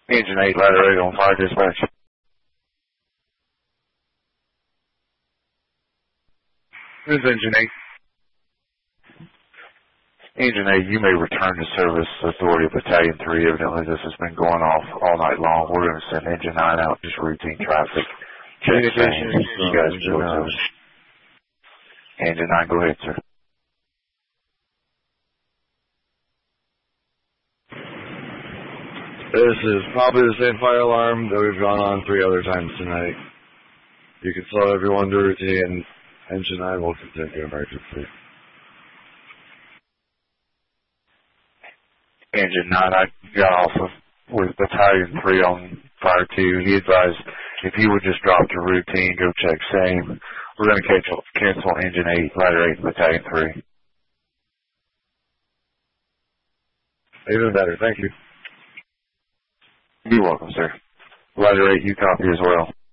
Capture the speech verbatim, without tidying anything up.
Engine eight, ladder eight on fire dispatch. This is Engine eight. Engine eight, you may return to service. Authority Battalion three. Evidently this has been going off all night long. We're going to send Engine nine out, just routine traffic. Check Communications things. You guys Engine go nine. to Engine nine, go ahead, sir. This is probably the same fire alarm that we've gone on three other times tonight. You can slow everyone to routine. Engine nine will continue emergency. Engine nine, I got off of, with Battalion three on fire two. He advised if you would just drop to routine, go check same. We're going to cancel, cancel Engine eight, ladder eight, Battalion three. Even better, thank you. You're welcome, sir. Ladder eight, you copy as well.